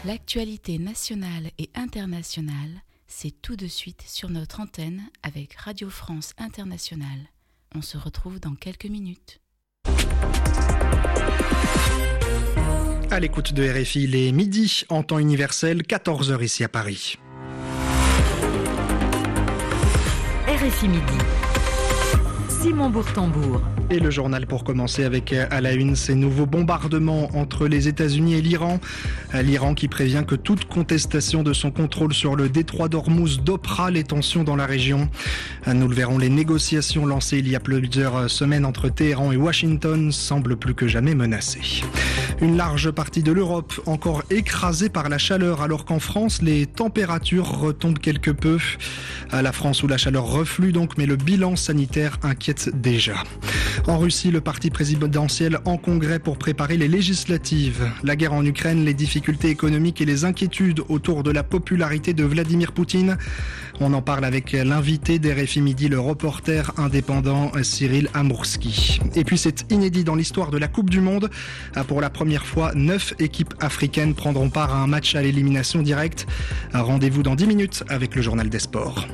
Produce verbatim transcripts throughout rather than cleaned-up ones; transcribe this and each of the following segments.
L'actualité nationale et internationale, c'est tout de suite sur notre antenne avec Radio France Internationale. On se retrouve dans quelques minutes. À l'écoute de R F I, il est midi en temps universel, quatorze heures ici à Paris. R F I midi. Simon Bourtambour. Et le journal pour commencer avec à la une ces nouveaux bombardements entre les États-Unis et l'Iran. L'Iran qui prévient que toute contestation de son contrôle sur le détroit d'Ormuz dopera les tensions dans la région. Nous le verrons, les négociations lancées il y a plusieurs semaines entre Téhéran et Washington semblent plus que jamais menacées. Une large partie de l'Europe encore écrasée par la chaleur alors qu'en France les températures retombent quelque peu. À la France où la chaleur reflue donc, mais le bilan sanitaire inquiète déjà. En Russie, le parti présidentiel en congrès pour préparer les législatives. La guerre en Ukraine, les difficultés économiques et les inquiétudes autour de la popularité de Vladimir Poutine. On en parle avec l'invité d'R F I Midi, le reporter indépendant Cyril Amourski. Et puis c'est inédit dans l'histoire de la Coupe du Monde. Pour la première fois, neuf équipes africaines prendront part à un match à l'élimination directe. Rendez-vous dans dix minutes avec le journal des sports.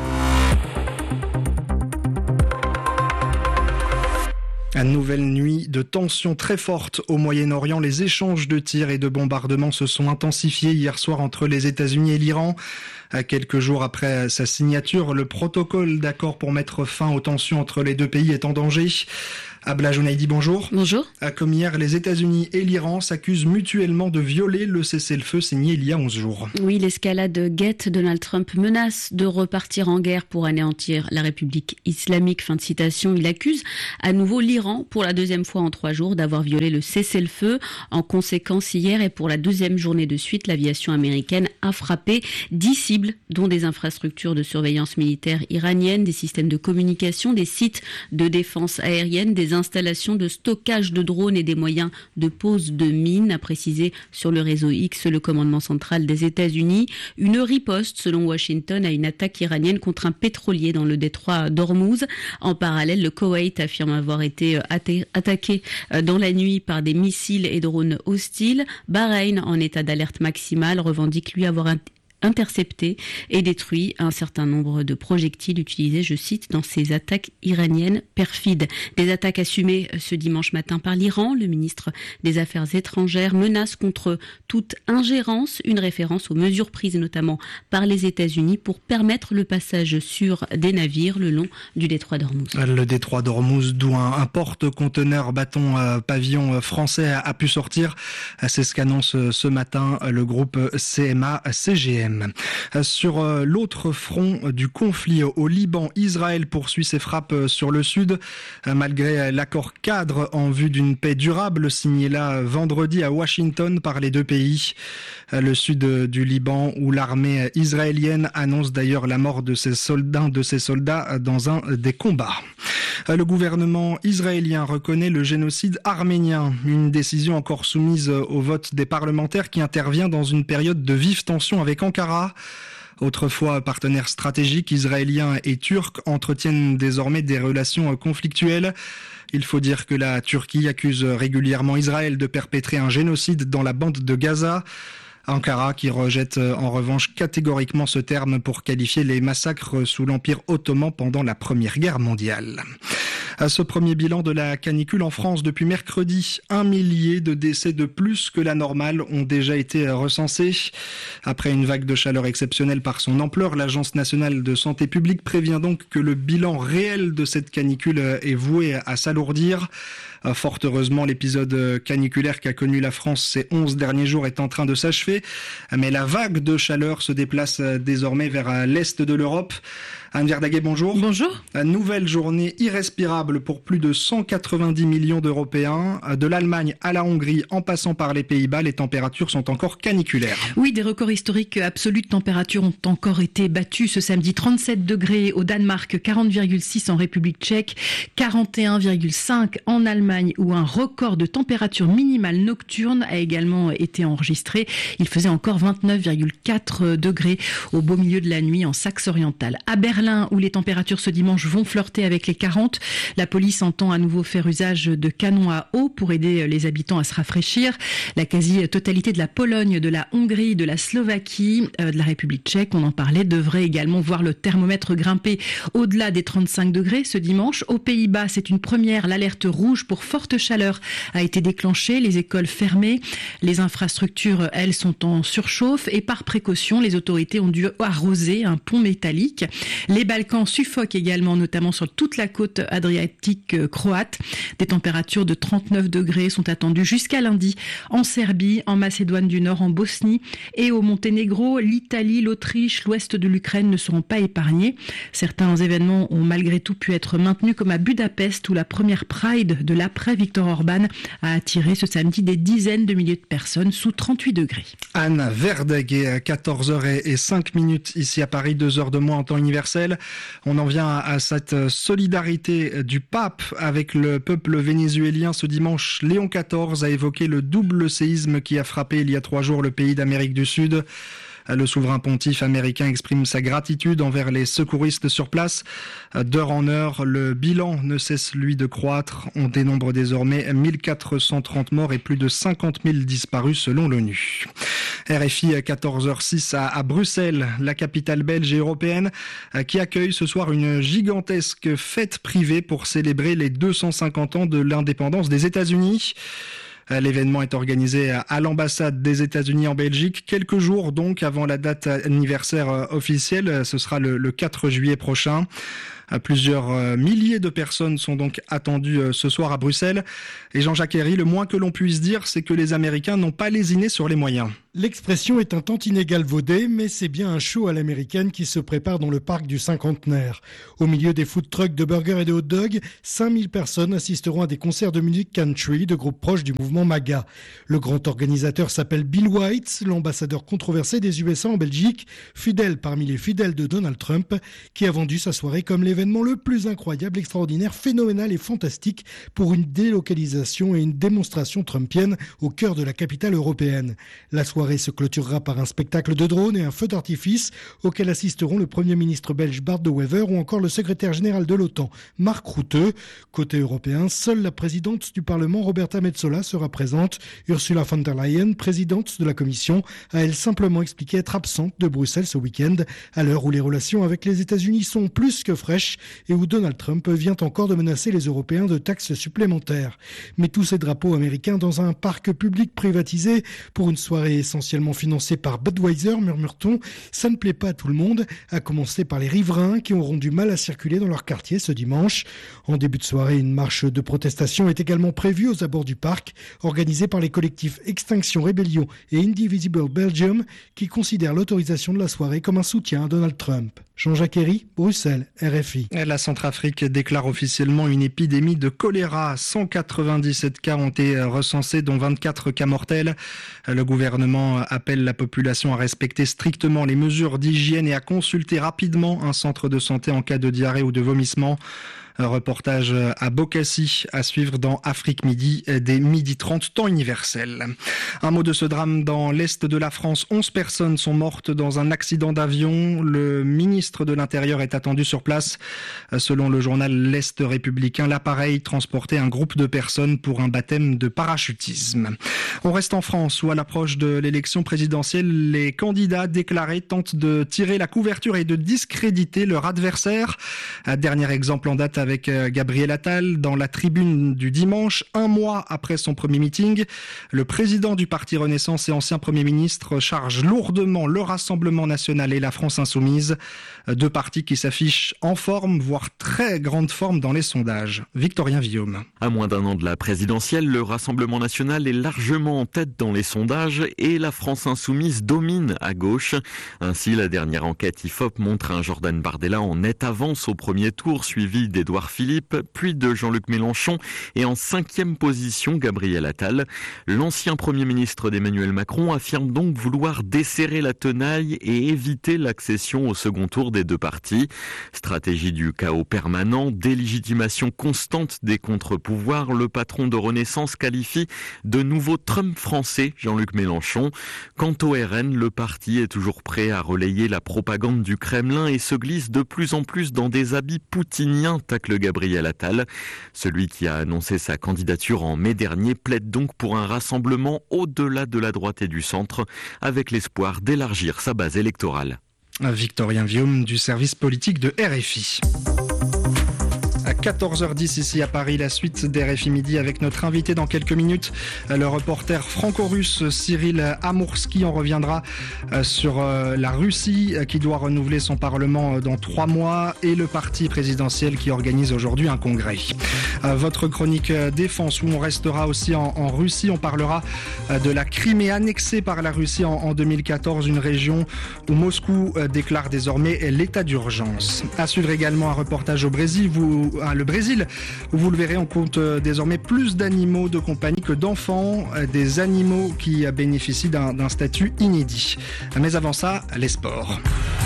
Une nouvelle nuit de tensions très fortes au Moyen-Orient. Les échanges de tirs et de bombardements se sont intensifiés hier soir entre les États-Unis et l'Iran. Quelques jours après sa signature, le protocole d'accord pour mettre fin aux tensions entre les deux pays est en danger. Abla Jounaidi, bonjour. Bonjour. Comme hier, les États-Unis et l'Iran s'accusent mutuellement de violer le cessez-le-feu signé il y a onze jours. Oui, l'escalade guette. Donald Trump menace de repartir en guerre pour anéantir la République islamique. Fin de citation. Il accuse à nouveau l'Iran pour la deuxième fois en trois jours d'avoir violé le cessez-le-feu. En conséquence, hier et pour la deuxième journée de suite, l'aviation américaine a frappé dix cibles, dont des infrastructures de surveillance militaire iranienne, des systèmes de communication, des sites de défense aérienne, des installations de stockage de drones et des moyens de pose de mines, a précisé sur le réseau X le commandement central des États-Unis. Une riposte, selon Washington, à une attaque iranienne contre un pétrolier dans le détroit d'Ormuz. En parallèle, le Koweït affirme avoir été atta- attaqué dans la nuit par des missiles et drones hostiles. Bahreïn, en état d'alerte maximale, revendique lui avoir un intercepté et détruit un certain nombre de projectiles utilisés, je cite, dans ces attaques iraniennes perfides. Des attaques assumées ce dimanche matin par l'Iran. Le ministre des Affaires étrangères menace contre toute ingérence, une référence aux mesures prises notamment par les États-Unis pour permettre le passage sûr des navires le long du détroit d'Ormuz. Le détroit d'Ormuz, d'où un, un porte-conteneur bâton euh, pavillon français a, a pu sortir. C'est ce qu'annonce ce matin le groupe C M A C G M. Sur l'autre front du conflit au Liban, Israël poursuit ses frappes sur le sud. Malgré l'accord cadre en vue d'une paix durable signé là vendredi à Washington par les deux pays. Le sud du Liban où l'armée israélienne annonce d'ailleurs la mort de ses soldats, de ses soldats dans un des combats. Le gouvernement israélien reconnaît le génocide arménien, une décision encore soumise au vote des parlementaires qui intervient dans une période de vive tension avec Ankara. Autrefois partenaires stratégiques, israéliens et turcs entretiennent désormais des relations conflictuelles. Il faut dire que la Turquie accuse régulièrement Israël de perpétrer un génocide dans la bande de Gaza. Ankara qui rejette en revanche catégoriquement ce terme pour qualifier les massacres sous l'Empire ottoman pendant la Première Guerre mondiale. À ce premier bilan de la canicule en France depuis mercredi, un millier de décès de plus que la normale ont déjà été recensés. Après une vague de chaleur exceptionnelle par son ampleur, l'Agence nationale de santé publique prévient donc que le bilan réel de cette canicule est voué à s'alourdir. Fort heureusement, l'épisode caniculaire qu'a connu la France ces onze derniers jours est en train de s'achever. Mais la vague de chaleur se déplace désormais vers l'est de l'Europe. Anne Verdaguet, bonjour. Bonjour. Nouvelle journée irrespirable pour plus de cent quatre-vingt-dix millions d'Européens. De l'Allemagne à la Hongrie, en passant par les Pays-Bas, les températures sont encore caniculaires. Oui, des records historiques absolus de température ont encore été battus ce samedi. trente-sept degrés au Danemark, quarante virgule six en République tchèque, quarante et un virgule cinq en Allemagne. Allemagne où un record de température minimale nocturne a également été enregistré. Il faisait encore vingt-neuf virgule quatre degrés au beau milieu de la nuit en Saxe-Orientale. À Berlin, où les températures ce dimanche vont flirter avec les quarante, la police entend à nouveau faire usage de canons à eau pour aider les habitants à se rafraîchir. La quasi-totalité de la Pologne, de la Hongrie, de la Slovaquie, euh, de la République tchèque, on en parlait, devrait également voir le thermomètre grimper au-delà des trente-cinq degrés ce dimanche. Aux Pays-Bas, c'est une première. L'alerte rouge pour forte chaleur a été déclenchée. Les écoles fermées. Les infrastructures, elles, sont en surchauffe. Et par précaution, les autorités ont dû arroser un pont métallique. Les Balkans suffoquent également, notamment sur toute la côte adriatique croate. Des températures de trente-neuf degrés sont attendues jusqu'à lundi en Serbie, en Macédoine du Nord, en Bosnie et au Monténégro. L'Italie, l'Autriche, l'ouest de l'Ukraine ne seront pas épargnés. Certains événements ont malgré tout pu être maintenus, comme à Budapest, où la première Pride de l'après-Viktor Orban a attiré ce samedi des dizaines de milliers de personnes sous trente-huit degrés. Anne Verdeg, à quatorze heures cinq minutes ici à Paris, deux heures de moins en temps universel. On en vient à cette solidarité du pape avec le peuple vénézuélien. Ce dimanche, Léon quatorze a évoqué le double séisme qui a frappé il y a trois jours le pays d'Amérique du Sud. Le souverain pontife américain exprime sa gratitude envers les secouristes sur place. D'heure en heure, le bilan ne cesse, lui, de croître. On dénombre désormais mille quatre cent trente morts et plus de cinquante mille disparus selon l'ONU. R F I quatorze heures six à, à Bruxelles, la capitale belge et européenne, qui accueille ce soir une gigantesque fête privée pour célébrer les deux cent cinquante ans de l'indépendance des États-Unis. L'événement est organisé à l'ambassade des États-Unis en Belgique, quelques jours donc avant la date anniversaire officielle. Ce sera le, le quatre juillet prochain. Plusieurs milliers de personnes sont donc attendues ce soir à Bruxelles. Et Jean-Jacques Herry, le moins que l'on puisse dire, c'est que les Américains n'ont pas lésiné sur les moyens. L'expression est un tantinet galvaudé, mais c'est bien un show à l'américaine qui se prépare dans le parc du Cinquantenaire. Au milieu des food trucks de burgers et de hot dogs, cinq mille personnes assisteront à des concerts de musique country de groupes proches du mouvement MAGA. Le grand organisateur s'appelle Bill White, l'ambassadeur controversé des U S A en Belgique, fidèle parmi les fidèles de Donald Trump, qui a vendu sa soirée comme l'événement le plus incroyable, extraordinaire, phénoménal et fantastique pour une délocalisation et une démonstration trumpienne au cœur de la capitale européenne. La soirée se clôturera par un spectacle de drones et un feu d'artifice auquel assisteront le Premier ministre belge Bart De Wever ou encore le secrétaire général de l'OTAN Mark Rutte. Côté européen, seule la présidente du Parlement Roberta Metsola sera présente. Ursula von der Leyen, présidente de la Commission, a elle simplement expliqué être absente de Bruxelles ce week-end à l'heure où les relations avec les États-Unis sont plus que fraîches et où Donald Trump vient encore de menacer les Européens de taxes supplémentaires. Mais tous ces drapeaux américains dans un parc public privatisé pour une soirée essentiellement financée par Budweiser, murmure-t-on, ça ne plaît pas à tout le monde, à commencer par les riverains qui auront du mal à circuler dans leur quartier ce dimanche. En début de soirée, une marche de protestation est également prévue aux abords du parc, organisée par les collectifs Extinction Rebellion et Indivisible Belgium, qui considèrent l'autorisation de la soirée comme un soutien à Donald Trump. Jean-Jacques Herry, Bruxelles, R F I. La Centrafrique déclare officiellement une épidémie de choléra. cent quatre-vingt-dix-sept cas ont été recensés, dont vingt-quatre cas mortels. Le gouvernement appelle la population à respecter strictement les mesures d'hygiène et à consulter rapidement un centre de santé en cas de diarrhée ou de vomissement. Un reportage à Bokassi à suivre dans Afrique Midi dès midi trente, temps universel. Un mot de ce drame dans l'est de la France. onze personnes sont mortes dans un accident d'avion. Le ministre de l'Intérieur est attendu sur place. Selon le journal L'Est républicain, l'appareil transportait un groupe de personnes pour un baptême de parachutisme. On reste en France où à l'approche de l'élection présidentielle, les candidats déclarés tentent de tirer la couverture et de discréditer leur adversaire. Un dernier exemple en date avec Gabriel Attal dans la tribune du dimanche, un mois après son premier meeting. Le président du parti Renaissance et ancien Premier ministre charge lourdement le Rassemblement national et la France insoumise, deux partis qui s'affichent en forme, voire très grande forme dans les sondages. Victorien Villaume. À moins d'un an de la présidentielle, le Rassemblement national est largement en tête dans les sondages et la France insoumise domine à gauche. Ainsi, la dernière enquête I F O P montre un Jordan Bardella en nette avance au premier tour, suivi d'Édouard Édouard Philippe, puis de Jean-Luc Mélenchon et en cinquième position Gabriel Attal. L'ancien Premier ministre d'Emmanuel Macron affirme donc vouloir desserrer la tenaille et éviter l'accession au second tour des deux partis. Stratégie du chaos permanent, délégitimation constante des contre-pouvoirs, le patron de Renaissance qualifie de nouveau Trump français, Jean-Luc Mélenchon. Quant au R N, le parti est toujours prêt à relayer la propagande du Kremlin et se glisse de plus en plus dans des habits poutiniens, tacle Gabriel Attal. Celui qui a annoncé sa candidature en mai dernier plaide donc pour un rassemblement au-delà de la droite et du centre, avec l'espoir d'élargir sa base électorale. Victorien Viaume du service politique de R F I. À quatorze heures dix ici à Paris, la suite d'R F I Midi avec notre invité dans quelques minutes, le reporter franco-russe Cyril Amourski. On reviendra sur la Russie qui doit renouveler son parlement dans trois mois et le parti présidentiel qui organise aujourd'hui un congrès. Votre chronique défense où on restera aussi en, en Russie, on parlera de la Crimée annexée par la Russie en, en deux mille quatorze, une région où Moscou déclare désormais l'état d'urgence. À suivre également un reportage au Brésil, vous le Brésil, où vous le verrez, on compte désormais plus d'animaux de compagnie que d'enfants, des animaux qui bénéficient d'un, d'un statut inédit. Mais avant ça, les sports.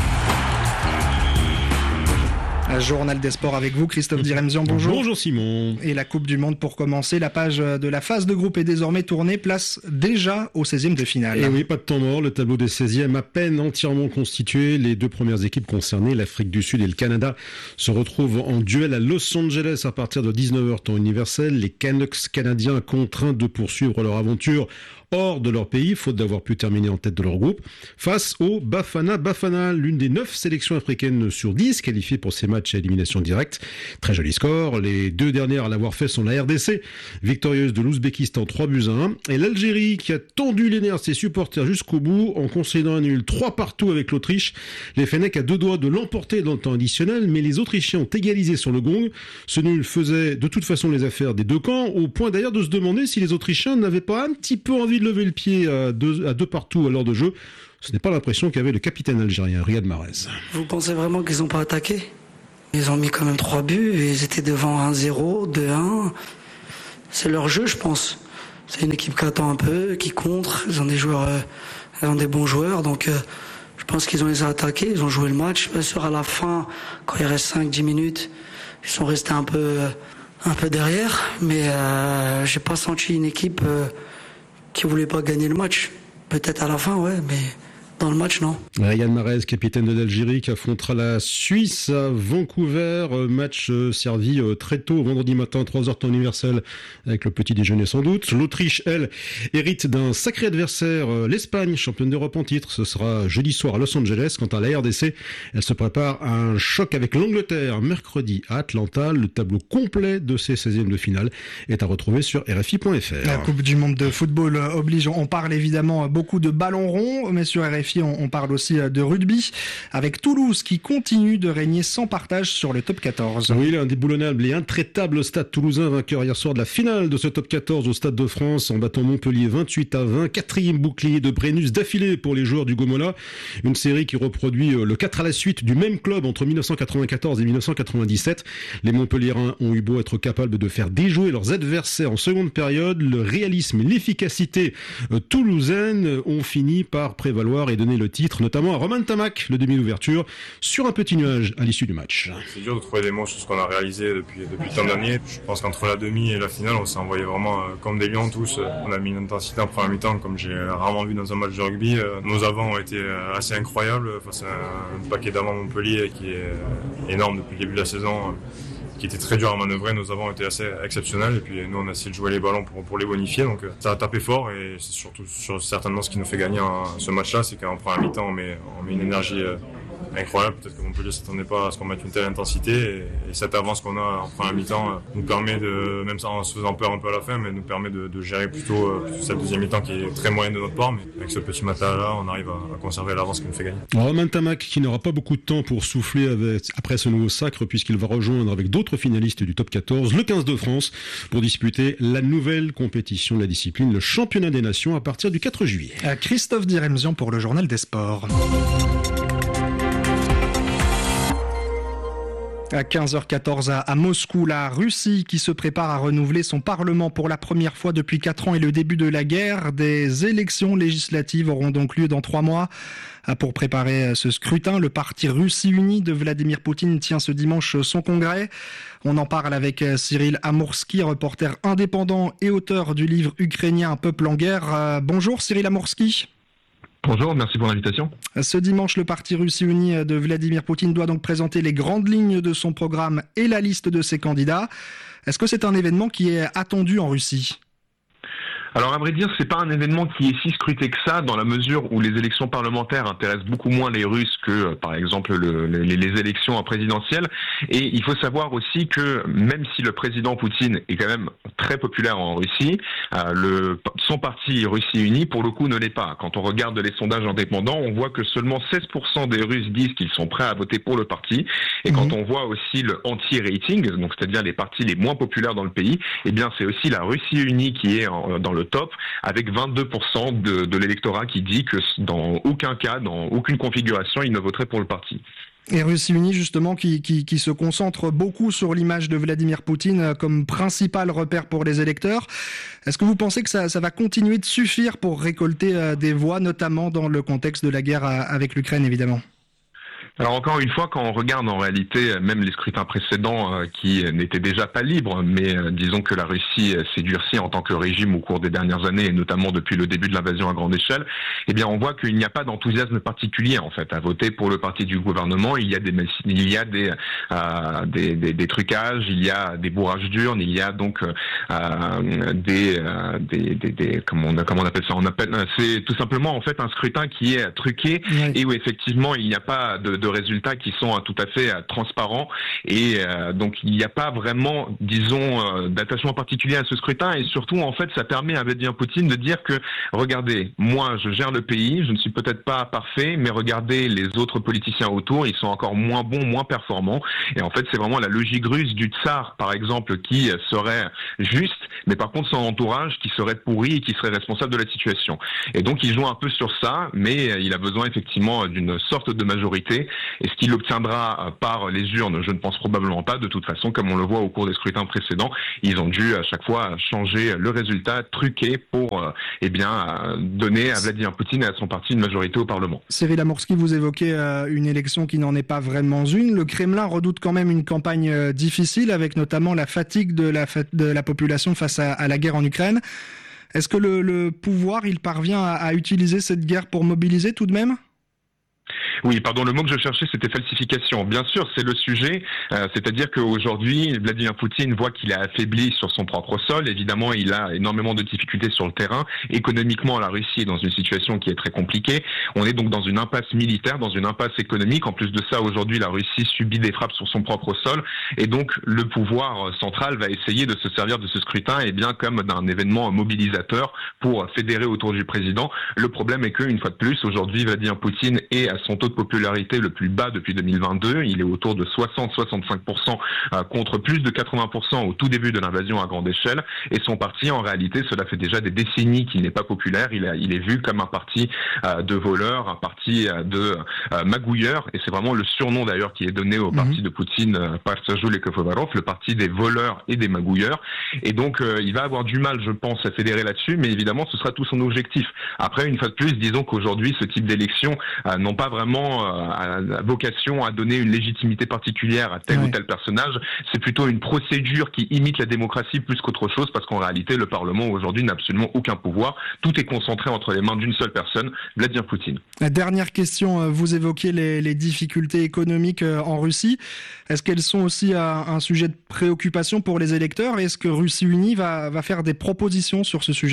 Journal des sports avec vous, Christophe Diremzian, bonjour. Bonjour Simon. Et la Coupe du Monde pour commencer, la page de la phase de groupe est désormais tournée, place déjà au seizième de finale. Et oui, pas de temps mort, le tableau des seizièmes à peine entièrement constitué. Les deux premières équipes concernées, l'Afrique du Sud et le Canada, se retrouvent en duel à Los Angeles à partir de dix-neuf heures temps universel. Les Canucks canadiens contraints de poursuivre leur aventure hors de leur pays, faute d'avoir pu terminer en tête de leur groupe, face au Bafana Bafana, l'une des neuf sélections africaines sur dix qualifiées pour ces matchs à élimination directe. Très joli score. Les deux dernières à l'avoir fait sont la R D C, victorieuse de l'Ouzbékistan trois buts à un, et l'Algérie qui a tendu les nerfs de ses supporters jusqu'au bout en concédant un nul trois partout avec l'Autriche. Les Fennecs à deux doigts de l'emporter dans le temps additionnel, mais les Autrichiens ont égalisé sur le gong. Ce nul faisait de toute façon les affaires des deux camps, au point d'ailleurs de se demander si les Autrichiens n'avaient pas un petit peu envie de lever le pied à deux, à deux partout à l'heure de jeu. Ce n'est pas l'impression qu'avait le capitaine algérien, Riyad Mahrez. Vous pensez vraiment qu'ils n'ont pas attaqué ? Ils ont mis quand même trois buts et ils étaient devant un zéro, deux un. C'est leur jeu, je pense. C'est une équipe qui attend un peu, qui contre. Ils ont des joueurs, euh, ils ont des bons joueurs, donc euh, je pense qu'ils ont les attaqués. Ils ont joué le match. Bien sûr, à la fin, quand il reste cinq dix minutes, ils sont restés un peu, euh, un peu derrière, mais euh, j'ai pas senti une équipe euh, qui voulait pas gagner le match. Peut-être à la fin, ouais, mais dans le match, non. Riyad Mahrez, capitaine de l'Algérie, qui affrontera la Suisse à Vancouver. Match servi très tôt, vendredi matin, trois heures temps universel, avec le petit déjeuner sans doute. L'Autriche, elle, hérite d'un sacré adversaire, l'Espagne, championne d'Europe en titre. Ce sera jeudi soir à Los Angeles. Quant à la R D C, elle se prépare à un choc avec l'Angleterre mercredi à Atlanta. Le tableau complet de ces seizièmes de finale est à retrouver sur R F I point F R. La Coupe du Monde de football oblige. On parle évidemment beaucoup de ballons ronds, mais sur R F I, on parle aussi de rugby, avec Toulouse qui continue de régner sans partage sur le top quatorze. Oui, l'indéboulonnable et intraitable Stade Toulousain, vainqueur hier soir de la finale de ce top quatorze au Stade de France, en battant Montpellier vingt-huit à vingt. Quatrième bouclier de Brennus d'affilée pour les joueurs du Gomola. Une série qui reproduit le quatre à la suite du même club entre dix-neuf cent quatre-vingt-quatorze et dix-neuf cent quatre-vingt-dix-sept. Les Montpelliérains ont eu beau être capables de faire déjouer leurs adversaires en seconde période. Le réalisme et l'efficacité toulousaine ont fini par prévaloir et donner le titre, notamment à Romain Tamac, le demi d'ouverture, sur un petit nuage à l'issue du match. C'est dur de trouver des mots sur ce qu'on a réalisé depuis, depuis tant d'années. Je pense qu'entre la demi et la finale, on s'est envoyé vraiment euh, comme des lions tous. On a mis une intensité en première mi-temps comme j'ai rarement vu dans un match de rugby. Euh, nos avants ont été euh, assez incroyables face à un, un paquet d'avants Montpellier qui est euh, énorme depuis le début de la saison. Euh, qui était très dur à manœuvrer, nos avants étaient assez exceptionnels et puis nous on a essayé de jouer les ballons pour, pour les bonifier, donc ça a tapé fort et c'est surtout sur, certainement ce qui nous fait gagner un, ce match-là, c'est qu'en première mi-temps on met, on met une énergie euh, incroyable, peut-être que Montpellier ne s'attendait pas à ce qu'on mette une telle intensité et, et cette avance qu'on a en première mi-temps euh, nous permet de, même ça en se faisant peur un peu à la fin, mais nous permet de, de gérer plutôt, euh, plutôt cette deuxième mi-temps qui est très moyenne de notre part, mais avec ce petit matelas-là on arrive à, à conserver l'avance qui nous fait gagner. Romain Tamac qui n'aura pas beaucoup de temps pour souffler avec, après ce nouveau sacre puisqu'il va rejoindre avec d'autres finalistes du top quatorze le quinze de France pour disputer la nouvelle compétition de la discipline, le championnat des nations à partir du quatre juillet. À Christophe Diremzian pour le journal des sports. À quinze heures quatorze à, à Moscou, la Russie qui se prépare à renouveler son parlement pour la première fois depuis quatre ans et le début de la guerre. Des élections législatives auront donc lieu dans trois mois. Pour préparer ce scrutin, le parti Russie Unie de Vladimir Poutine tient ce dimanche son congrès. On en parle avec Cyril Amourski, reporter indépendant et auteur du livre ukrainien Un peuple en guerre. Bonjour Cyril Amourski. Bonjour, merci pour l'invitation. Ce dimanche, le parti Russie Unie de Vladimir Poutine doit donc présenter les grandes lignes de son programme et la liste de ses candidats. Est-ce que c'est un événement qui est attendu en Russie ? Alors à vrai dire, c'est pas un événement qui est si scruté que ça, dans la mesure où les élections parlementaires intéressent beaucoup moins les Russes que, par exemple, le, les, les élections présidentielles. Et il faut savoir aussi que même si le président Poutine est quand même très populaire en Russie, euh, le, son parti Russie Unie, pour le coup, ne l'est pas. Quand on regarde les sondages indépendants, on voit que seulement seize pour cent des Russes disent qu'ils sont prêts à voter pour le parti. Et mmh. quand on voit aussi le anti-rating, donc c'est-à-dire les partis les moins populaires dans le pays, eh bien c'est aussi la Russie Unie qui est en, dans le top, avec vingt-deux pour cent de, de l'électorat qui dit que dans aucun cas, dans aucune configuration, il ne voterait pour le parti. Et Russie Unie, justement, qui, qui, qui se concentre beaucoup sur l'image de Vladimir Poutine comme principal repère pour les électeurs. Est-ce que vous pensez que ça, ça va continuer de suffire pour récolter des voix, notamment dans le contexte de la guerre avec l'Ukraine, évidemment ? Alors encore une fois, quand on regarde en réalité même les scrutins précédents euh, qui n'étaient déjà pas libres, mais euh, disons que la Russie euh, s'est durcie en tant que régime au cours des dernières années et notamment depuis le début de l'invasion à grande échelle, eh bien on voit qu'il n'y a pas d'enthousiasme particulier en fait à voter pour le parti du gouvernement. Il y a des il y a des euh, des, des, des trucages, il y a des bourrages d'urnes, il y a donc euh, des, euh, des des des comment on comment on appelle ça on appelle c'est tout simplement en fait un scrutin qui est truqué oui. et où effectivement il n'y a pas de, de résultats qui sont euh, tout à fait euh, transparents et euh, donc il n'y a pas vraiment, disons, euh, d'attachement particulier à ce scrutin et surtout en fait ça permet à Vladimir Poutine de dire que regardez, moi je gère le pays, je ne suis peut-être pas parfait, mais regardez les autres politiciens autour, ils sont encore moins bons, moins performants et en fait c'est vraiment la logique russe du tsar par exemple qui serait juste, mais par contre son entourage qui serait pourri et qui serait responsable de la situation. Et donc il joue un peu sur ça, mais il a besoin effectivement d'une sorte de majorité. Est-ce qu'il l'obtiendra par les urnes ? Je ne pense probablement pas. De toute façon, comme on le voit au cours des scrutins précédents, ils ont dû à chaque fois changer le résultat, truqué pour euh, eh bien, donner à Vladimir Poutine et à son parti une majorité au Parlement. Cyril Amourski, vous évoquez euh, une élection qui n'en est pas vraiment une. Le Kremlin redoute quand même une campagne euh, difficile, avec notamment la fatigue de la, de la population face à, à la guerre en Ukraine. Est-ce que le, le pouvoir, il parvient à, à utiliser cette guerre pour mobiliser tout de même ? Oui, pardon, le mot que je cherchais, c'était falsification. Bien sûr, c'est le sujet, euh, c'est-à-dire qu'aujourd'hui, Vladimir Poutine voit qu'il est affaibli sur son propre sol. Évidemment, il a énormément de difficultés sur le terrain. Économiquement, la Russie est dans une situation qui est très compliquée. On est donc dans une impasse militaire, dans une impasse économique. En plus de ça, aujourd'hui, la Russie subit des frappes sur son propre sol. Et donc, le pouvoir central va essayer de se servir de ce scrutin, et bien comme d'un événement mobilisateur pour fédérer autour du président. Le problème est qu'une fois de plus, aujourd'hui, Vladimir Poutine est à son taux de popularité le plus bas depuis deux mille vingt-deux. Il est autour de soixante à soixante-cinq pour cent contre plus de quatre-vingts pour cent au tout début de l'invasion à grande échelle. Et son parti, en réalité, cela fait déjà des décennies qu'il n'est pas populaire. Il, a, il est vu comme un parti euh, de voleurs, un parti de euh, magouilleurs. Et c'est vraiment le surnom d'ailleurs qui est donné au mmh. parti de Poutine, euh, Partizan Kofovarov, le parti des voleurs et des magouilleurs. Et donc, euh, il va avoir du mal, je pense, à fédérer là-dessus. Mais évidemment, ce sera tout son objectif. Après, une fois de plus, disons qu'aujourd'hui, ce type d'élections euh, n'ont pas vraiment à la vocation à donner une légitimité particulière à tel ouais. ou tel personnage. C'est plutôt une procédure qui imite la démocratie plus qu'autre chose, parce qu'en réalité, le Parlement aujourd'hui n'a absolument aucun pouvoir. Tout est concentré entre les mains d'une seule personne, Vladimir Poutine. La dernière question, vous évoquiez les, les difficultés économiques en Russie. Est-ce qu'elles sont aussi un sujet de préoccupation pour les électeurs ? Est-ce que Russie Unie va, va faire des propositions sur ce sujet ?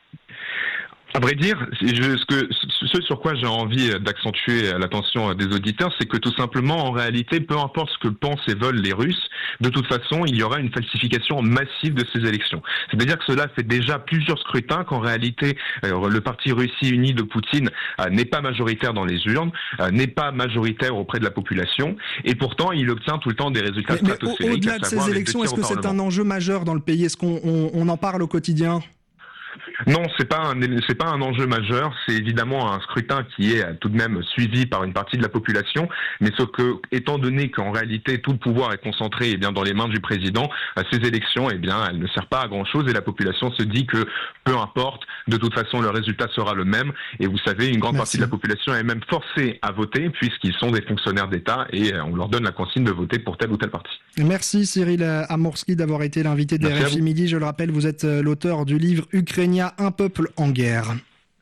À vrai dire, je, ce, que, ce sur quoi j'ai envie d'accentuer l'attention des auditeurs, c'est que tout simplement, en réalité, peu importe ce que pensent et veulent les Russes, de toute façon, il y aura une falsification massive de ces élections. C'est-à-dire que cela fait déjà plusieurs scrutins qu'en réalité, euh, le parti Russie Unie de Poutine euh, n'est pas majoritaire dans les urnes, euh, n'est pas majoritaire auprès de la population, et pourtant, il obtient tout le temps des résultats mais, stratosphériques. Mais au, au-delà de ces élections, est-ce que c'est un enjeu majeur dans le pays ? Est-ce qu'on on, on en parle au quotidien ? Non, c'est pas un c'est pas un enjeu majeur. C'est évidemment un scrutin qui est tout de même suivi par une partie de la population, mais ce que, étant donné qu'en réalité tout le pouvoir est concentré eh bien dans les mains du président, ces élections eh bien elles ne servent pas à grand chose et la population se dit que peu importe, de toute façon le résultat sera le même. Et vous savez, une grande Merci. partie de la population est même forcée à voter puisqu'ils sont des fonctionnaires d'État et on leur donne la consigne de voter pour telle ou telle partie. Merci Cyril Amorski d'avoir été l'invité de R F I Midi. Je le rappelle, vous êtes l'auteur du livre Ukrainia, un peuple en guerre.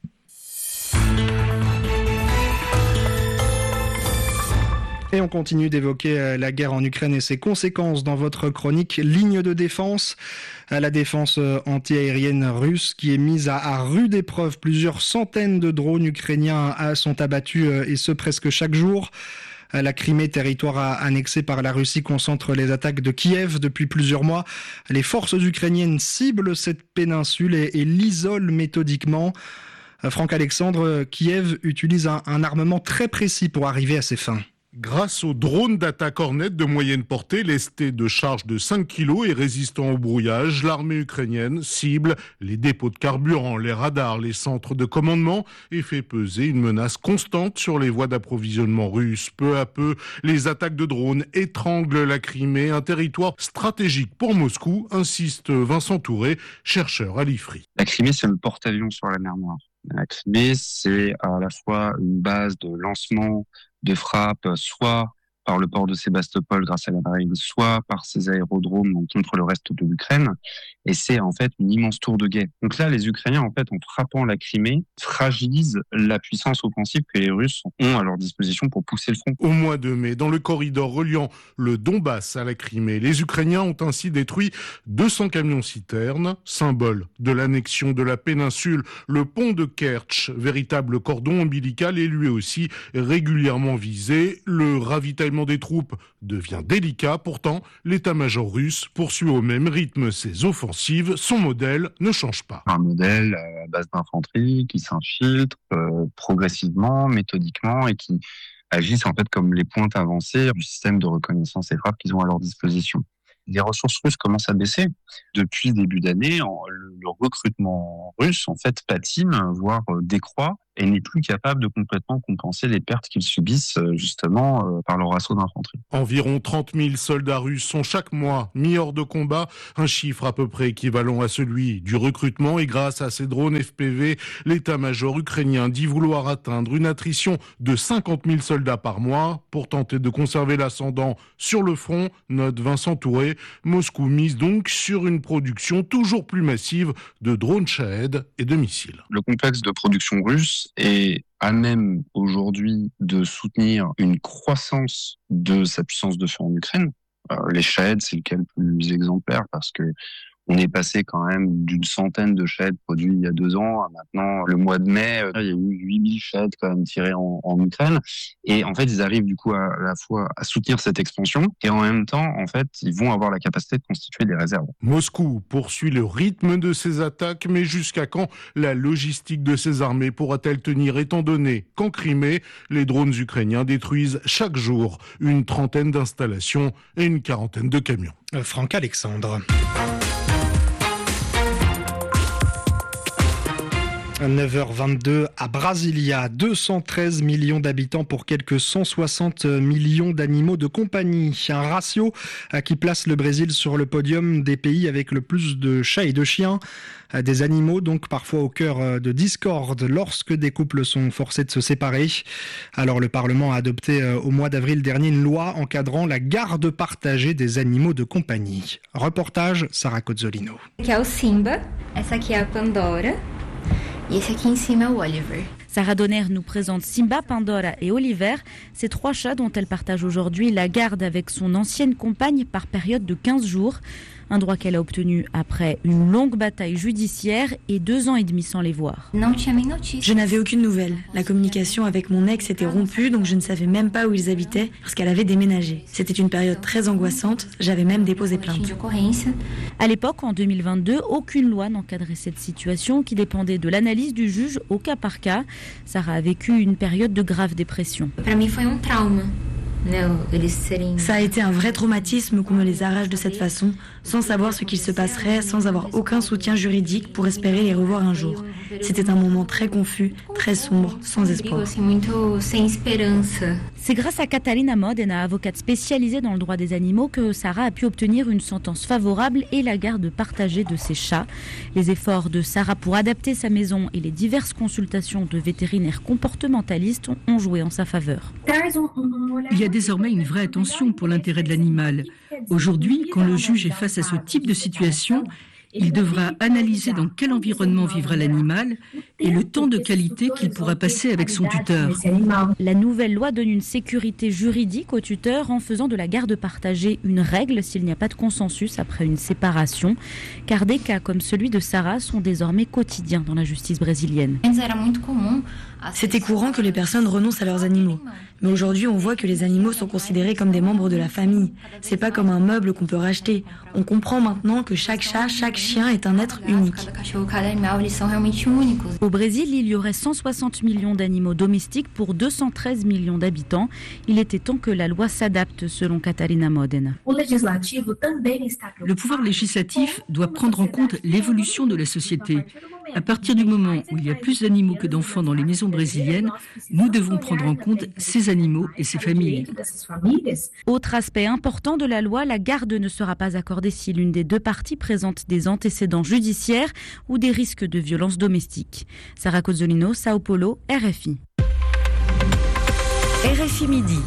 Et on continue d'évoquer la guerre en Ukraine et ses conséquences dans votre chronique Ligne de défense. La défense antiaérienne russe qui est mise à, à rude épreuve. Plusieurs centaines de drones ukrainiens sont abattus et ce presque chaque jour. La Crimée, territoire annexé par la Russie, concentre les attaques de Kiev depuis plusieurs mois. Les forces ukrainiennes ciblent cette péninsule et, et l'isolent méthodiquement. Franck Alexandre, Kiev utilise un, un armement très précis pour arriver à ses fins. Grâce aux drones d'attaque Hornet de moyenne portée, lestés de charge de cinq kilos et résistants au brouillage, l'armée ukrainienne cible les dépôts de carburant, les radars, les centres de commandement et fait peser une menace constante sur les voies d'approvisionnement russes. Peu à peu, les attaques de drones étranglent la Crimée, un territoire stratégique pour Moscou, insiste Vincent Touré, chercheur à l'I F R I. La Crimée, c'est le porte-avions sur la mer Noire. La Crimée, c'est à la fois une base de lancement de frappe, soit par le port de Sébastopol grâce à la marine, soit par ses aérodromes contre le reste de l'Ukraine. Et c'est en fait une immense tour de guet. Donc là, les Ukrainiens, en fait, en frappant la Crimée, fragilisent la puissance offensive que les Russes ont à leur disposition pour pousser le front. Au mois de mai, dans le corridor reliant le Donbass à la Crimée, les Ukrainiens ont ainsi détruit deux cents camions-citernes, symbole de l'annexion de la péninsule. Le pont de Kertch, véritable cordon ombilical, est lui aussi régulièrement visé. Le ravitaillement des troupes devient délicat. Pourtant, l'état-major russe poursuit au même rythme ses offensives. Son modèle ne change pas. Un modèle à base d'infanterie qui s'infiltre euh, progressivement, méthodiquement et qui agissent en fait comme les pointes avancées du système de reconnaissance et frappe qu'ils ont à leur disposition. Les ressources russes commencent à baisser. Depuis le début d'année, le, le recrutement russe en fait patine, voire décroît, et n'est plus capable de complètement compenser les pertes qu'ils subissent justement euh, par leur assaut d'infanterie. Environ trente mille soldats russes sont chaque mois mis hors de combat, un chiffre à peu près équivalent à celui du recrutement. Et grâce à ces drones F P V, l'état-major ukrainien dit vouloir atteindre une attrition de cinquante mille soldats par mois pour tenter de conserver l'ascendant sur le front, note Vincent Touré. Moscou mise donc sur une production toujours plus massive de drones Shahed et de missiles. Le complexe de production russe est à même aujourd'hui de soutenir une croissance de sa puissance de feu en Ukraine. Euh, les Shahed, c'est le cas le plus exemplaire parce que on est passé quand même d'une centaine de Shahed produits il y a deux ans à maintenant, le mois de mai, il y a eu huit mille Shahed quand même tirés en, en Ukraine. Et en fait, ils arrivent du coup à, à la fois à soutenir cette expansion et en même temps, en fait, ils vont avoir la capacité de constituer des réserves. Moscou poursuit le rythme de ses attaques, mais jusqu'à quand la logistique de ses armées pourra-t-elle tenir étant donné qu'en Crimée, les drones ukrainiens détruisent chaque jour une trentaine d'installations et une quarantaine de camions. Franck Alexandre. neuf heures vingt-deux à Brasilia, deux cent treize millions d'habitants pour quelques cent soixante millions d'animaux de compagnie. Un ratio qui place le Brésil sur le podium des pays avec le plus de chats et de chiens. Des animaux donc parfois au cœur de discorde lorsque des couples sont forcés de se séparer. Alors le Parlement a adopté au mois d'avril dernier une loi encadrant la garde partagée des animaux de compagnie. Reportage Sarah Cozzolino. Aqui é o Simba, essa aqui é a Pandora. Et esse aqui em cima é o Oliver. Sarah Donner nous présente Simba, Pandora et Oliver, ces trois chats dont elle partage aujourd'hui la garde avec son ancienne compagne par période de quinze jours. Un droit qu'elle a obtenu après une longue bataille judiciaire et deux ans et demi sans les voir. Je n'avais aucune nouvelle. La communication avec mon ex était rompue, donc je ne savais même pas où ils habitaient parce qu'elle avait déménagé. C'était une période très angoissante, j'avais même déposé plainte. À l'époque, en deux mille vingt-deux, aucune loi n'encadrait cette situation qui dépendait de l'analyse du juge au cas par cas. Sarah a vécu une période de grave dépression. Ça a été un vrai traumatisme qu'on me les arrache de cette façon, sans savoir ce qu'il se passerait, sans avoir aucun soutien juridique pour espérer les revoir un jour. C'était un moment très confus, très sombre, sans espoir. C'est grâce à Catarina Modena, avocate spécialisée dans le droit des animaux, que Sarah a pu obtenir une sentence favorable et la garde partagée de ses chats. Les efforts de Sarah pour adapter sa maison et les diverses consultations de vétérinaires comportementalistes ont joué en sa faveur. Il y a désormais une vraie attention pour l'intérêt de l'animal. Aujourd'hui, quand le juge est face à ce type de situation, il devra analyser dans quel environnement vivra l'animal et le temps de qualité qu'il pourra passer avec son tuteur. La nouvelle loi donne une sécurité juridique au tuteur en faisant de la garde partagée une règle s'il n'y a pas de consensus après une séparation, car des cas comme celui de Sarah sont désormais quotidiens dans la justice brésilienne. C'était courant que les personnes renoncent à leurs animaux. Mais aujourd'hui, on voit que les animaux sont considérés comme des membres de la famille. C'est pas comme un meuble qu'on peut racheter. On comprend maintenant que chaque chat, chaque chien est un être unique. Au Brésil, il y aurait cent soixante millions d'animaux domestiques pour deux cent treize millions d'habitants. Il était temps que la loi s'adapte, selon Catarina Modena. Le pouvoir législatif doit prendre en compte l'évolution de la société. À partir du moment où il y a plus d'animaux que d'enfants dans les maisons brésiliennes, nous devons prendre en compte ces animaux et ces familles. Autre aspect important de la loi, la garde ne sera pas accordée si l'une des deux parties présente des antécédents judiciaires ou des risques de violence domestique. Sarah Cozzolino, Sao Paulo, R F I. R F I Midi.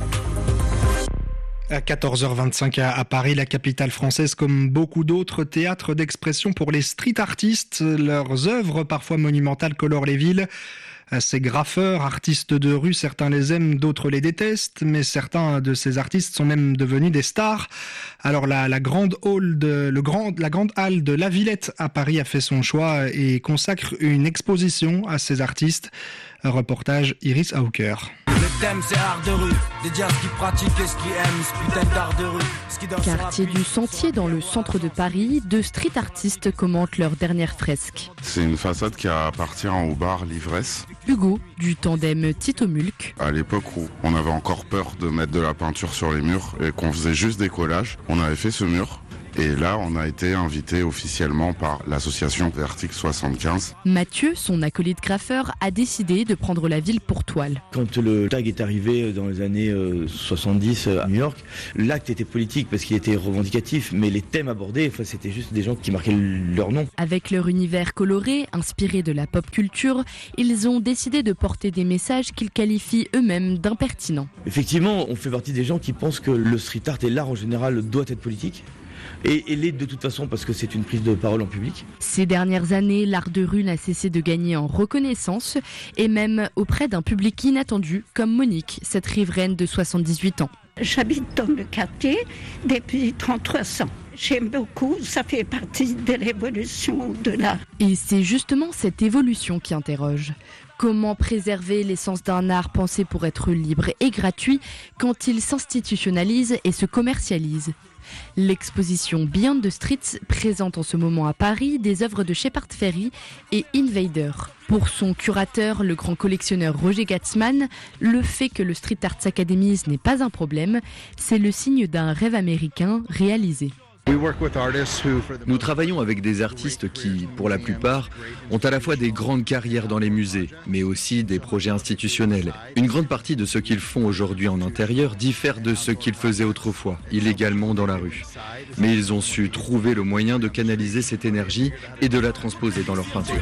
À quatorze heures vingt-cinq à Paris, la capitale française, comme beaucoup d'autres théâtres d'expression pour les street artistes. Leurs œuvres, parfois monumentales, colorent les villes. Ces graffeurs, artistes de rue, certains les aiment, d'autres les détestent, mais certains de ces artistes sont même devenus des stars. Alors la, la, grande, hall de, le grand, la grande halle de La Villette à Paris a fait son choix et consacre une exposition à ces artistes. Un reportage Iris Hauker. Le thème c'est art de rue, dédié à ce qui pratique et ce qui aime, ce putain d'art de rue. Quartier du Sentier dans le centre de Paris, deux street artistes commentent leur dernière fresque. C'est une façade qui appartient au bar L'Ivresse. Hugo, du tandem Tito Mulk. À l'époque où on avait encore peur de mettre de la peinture sur les murs et qu'on faisait juste des collages, on avait fait ce mur. Et là, on a été invité officiellement par l'association Vertic soixante-quinze. Mathieu, son acolyte graffeur, a décidé de prendre la ville pour toile. Quand le tag est arrivé dans les années soixante-dix à New York, l'acte était politique parce qu'il était revendicatif, mais les thèmes abordés, enfin, c'était juste des gens qui marquaient leur nom. Avec leur univers coloré, inspiré de la pop culture, ils ont décidé de porter des messages qu'ils qualifient eux-mêmes d'impertinents. Effectivement, on fait partie des gens qui pensent que le street art et l'art en général doit être politique. Et, et l'est de toute façon parce que c'est une prise de parole en public. Ces dernières années, l'art de rue n'a cessé de gagner en reconnaissance et même auprès d'un public inattendu comme Monique, cette riveraine de soixante-dix-huit ans. J'habite dans le quartier depuis trente-trois ans. J'aime beaucoup, ça fait partie de l'évolution de l'art. Et c'est justement cette évolution qui interroge. Comment préserver l'essence d'un art pensé pour être libre et gratuit quand il s'institutionnalise et se commercialise ? L'exposition Beyond the Streets présente en ce moment à Paris des œuvres de Shepard Fairey et Invader. Pour son curateur, le grand collectionneur Roger Gatzman, le fait que le Street Arts s'académise n'est pas un problème, c'est le signe d'un rêve américain réalisé. Nous travaillons avec des artistes qui, pour la plupart, ont à la fois des grandes carrières dans les musées, mais aussi des projets institutionnels. Une grande partie de ce qu'ils font aujourd'hui en intérieur diffère de ce qu'ils faisaient autrefois, illégalement dans la rue. Mais ils ont su trouver le moyen de canaliser cette énergie et de la transposer dans leurs peintures.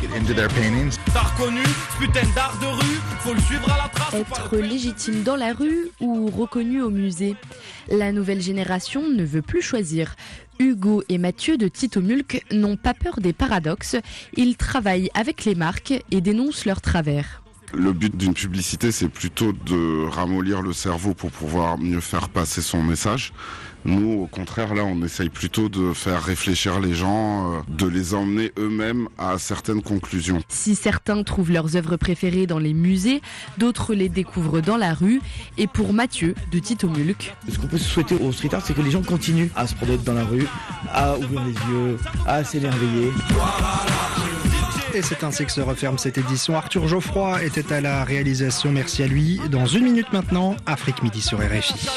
Être légitime dans la rue ou reconnu au musée ? La nouvelle génération ne veut plus choisir. Hugo et Mathieu de Tito Mulk n'ont pas peur des paradoxes. Ils travaillent avec les marques et dénoncent leurs travers. Le but d'une publicité, c'est plutôt de ramollir le cerveau pour pouvoir mieux faire passer son message. Nous, au contraire, là, on essaye plutôt de faire réfléchir les gens, de les emmener eux-mêmes à certaines conclusions. Si certains trouvent leurs œuvres préférées dans les musées, d'autres les découvrent dans la rue. Et pour Mathieu, de Tito Mulk, ce qu'on peut souhaiter au street art, c'est que les gens continuent à se promener dans la rue, à ouvrir les yeux, à s'émerveiller. Et c'est ainsi que se referme cette édition. Arthur Geoffroy était à la réalisation, merci à lui. Dans une minute maintenant, Afrique Midi sur R F I.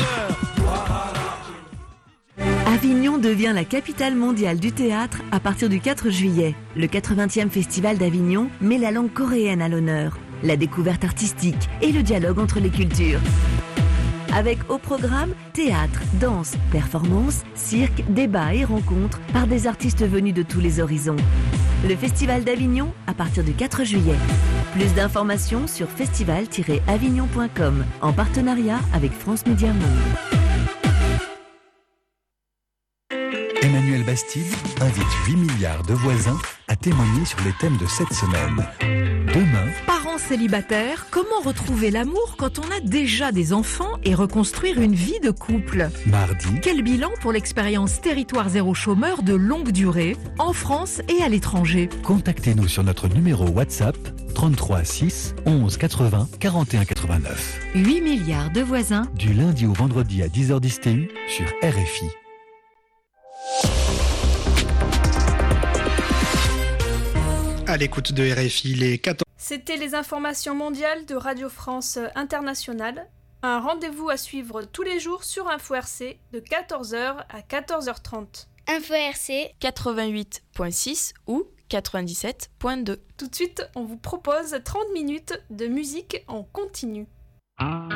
Avignon devient la capitale mondiale du théâtre à partir du quatre juillet. Le quatre-vingtième festival d'Avignon met la langue coréenne à l'honneur, la découverte artistique et le dialogue entre les cultures. Avec au programme théâtre, danse, performance, cirque, débat et rencontres par des artistes venus de tous les horizons. Le Festival d'Avignon à partir du quatre juillet. Plus d'informations sur festival tiret avignon point com en partenariat avec France Média Monde. Emmanuel Bastide invite huit milliards de voisins à témoigner sur les thèmes de cette semaine. Demain, parents célibataires, comment retrouver l'amour quand on a déjà des enfants et reconstruire une vie de couple? mardi, quel bilan pour l'expérience Territoire Zéro Chômeur de longue durée en France et à l'étranger? Contactez-nous sur notre numéro WhatsApp trente-trois six onze quatre-vingts quarante et un quatre-vingt-neuf. huit milliards de voisins. Du lundi au vendredi à dix heures dix T U sur R F I. À l'écoute de R F I, les quatorze... C'était les informations mondiales de Radio France Internationale. Un rendez-vous à suivre tous les jours sur Info R C de quatorze heures à quatorze heures trente. Info R C quatre-vingt-huit point six ou quatre-vingt-dix-sept point deux. Tout de suite, on vous propose trente minutes de musique en continu.